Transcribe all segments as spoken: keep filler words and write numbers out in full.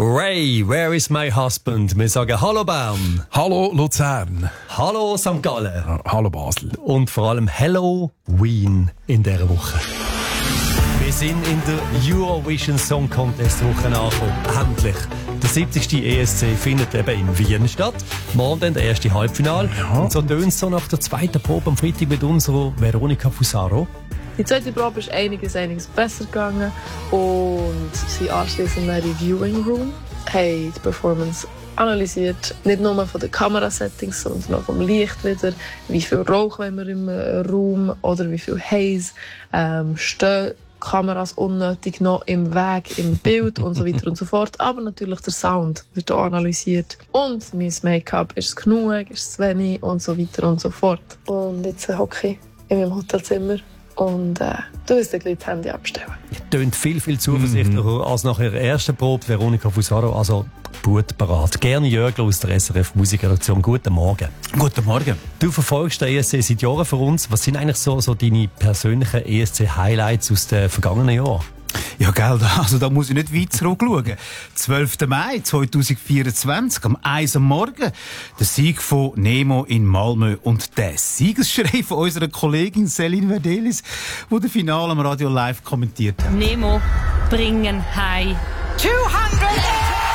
Ray, where is my husband? Wir sagen Hallo Bern. Hallo Luzern. Hallo Sankt Gallen. Ja, hallo Basel. Und vor allem Halloween in dieser Woche. Wir sind in der Eurovision Song Contest Woche angekommen. Endlich. Der siebzigste E S C findet eben in Wien statt. Morgen dann der erste Halbfinale. Ja. Und so tönt es so nach der zweiten Probe am Freitag mit unserer Veronica Fusaro. Die zweite Probe ist einiges, einiges besser gegangen und sie anschliessend in einem Reviewing Room haben die Performance analysiert, nicht nur von den Kamerasettings, sondern auch vom Licht wieder, wie viel Rauch haben wir im Raum oder wie viel Haze, ähm, stehen Kameras unnötig noch im Weg, im Bild und so weiter und so fort. Aber natürlich der Sound wird auch analysiert. Und mein Make-up, ist es genug, ist es zu wenig und so weiter und so fort. Und jetzt hocke ich in meinem Hotelzimmer und äh, du wirst gleich das Handy abstellen. Tönt viel, viel zuversichtlicher mhm. als nach ihrer ersten Probe, Veronica Fusaro. Also gut parat. Gerne Jörgl aus der S R F Musikredaktion. Guten Morgen. Guten Morgen. Du verfolgst den E S C seit Jahren für uns. Was sind eigentlich so, so deine persönlichen E S C-Highlights aus den vergangenen Jahren? Ja, gell, also da muss ich nicht weit zurückschauen. zwölfter Mai zweitausendvierundzwanzig, am eins am Morgen, der Sieg von Nemo in Malmö und der Siegesschrei von unserer Kollegin Céline Verdelis, die das Finale am Radio live kommentiert hat. Nemo bringen heim zweihundert!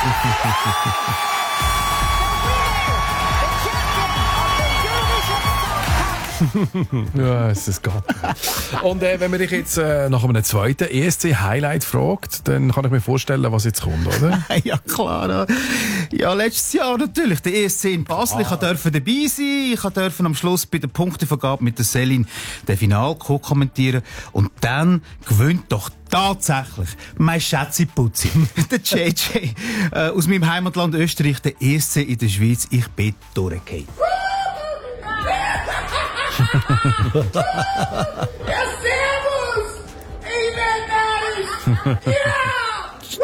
Ja, es ist Gott. Und äh, wenn man dich jetzt äh, nach einem zweiten E S C-Highlight fragt, dann kann ich mir vorstellen, was jetzt kommt, oder? Ja, klar. Ja, letztes Jahr natürlich, der E S C in Basel. Ah. Ich durfte dabei sein. Ich durfte am Schluss bei der Punktevergabe mit der Céline den Final kommentieren. Und dann gewinnt doch tatsächlich mein Schätziputzi, der J J, äh, aus meinem Heimatland Österreich, der E S C in der Schweiz. Ich bin durchgefallen. Ja, servus! Ich bin neidisch! Ja!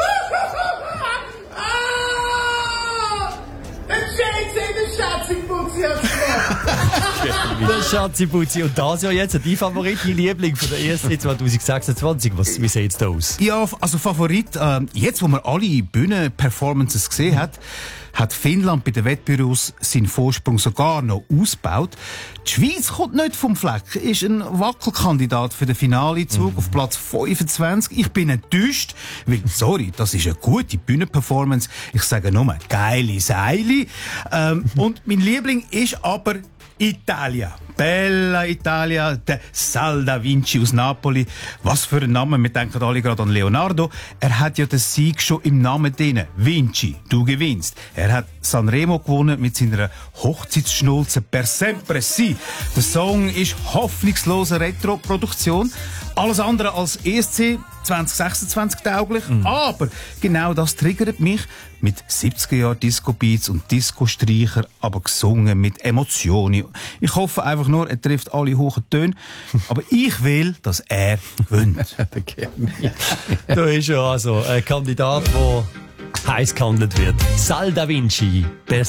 Ah! Der J J, der Schatziputzi hat's gemacht! Der Schatziputzi. Und das ja jetzt dein Favorit, dein Liebling von der E S C zwanzig sechsundzwanzig. Was, wie sieht es da aus? Ja, also Favorit, äh, jetzt wo man alle Bühnenperformances gesehen hat, hat Finnland bei den Wettbüros seinen Vorsprung sogar noch ausgebaut. Die Schweiz kommt nicht vom Fleck, ist ein Wackelkandidat für den Finalezug mhm. auf Platz fünfundzwanzig. Ich bin enttäuscht, weil, sorry, das ist eine gute Bühnenperformance. Ich sage nur, geile Seile. Ähm, und mein Liebling ist aber Italia. Bella Italia, der Sal da Vinci aus Napoli. Was für ein Name, wir denken alle gerade an Leonardo. Er hat ja den Sieg schon im Namen drin. Vinci, du gewinnst. Er hat Sanremo gewonnen mit seiner Hochzeitsschnulze Per Sempre Si. Der Song ist hoffnungslose Retro-Produktion. Alles andere als E S C zwanzig sechsundzwanzig tauglich. Mhm. Aber genau das triggert mich. Mit siebziger Jahren Disco-Beats und Disco-Streicher, aber gesungen mit Emotionen. Ich hoffe einfach nur, er trifft alle hohen Töne. Aber ich will, dass er gewinnt. Da ist ja also ein Kandidat, der heiß gehandelt wird. Sal da Vinci.